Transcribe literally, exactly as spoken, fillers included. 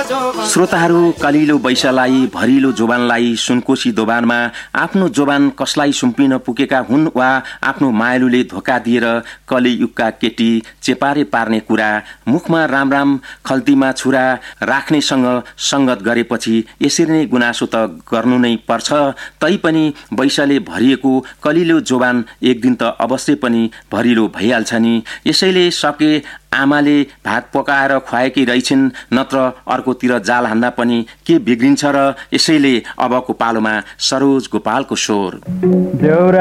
श्रोताहरू, कलिलो बैशालाई भरिलो जोबानलाई सुनकोशी दोबानमा आफ्नो जोबान कसलाई सुम्पिन पुगेका हुन् वा आफ्नो मायालुले धोका दिएर कलियुगका केटी चेपारे पार्ने कुरा, मुखमा राम राम खल्तीमा छुरा राख्नेसँग संगत गरेपछि यसरी नै गुनासो त गर्नु नै पर्छ। तैपनि बैशाले भरिएको कलिलो जोबान एक दिन त अवश्य पनि भरिलो भइहाल्छ नि। यसैले सके आमाले भात पकाएर खुवाएकी रहेछिन्, नत्र अर्कोतिर जाल हान्दा पनि के बिग्रिन्छ र। यसैले अबको पालोमा सरोज गोपालको स्वर।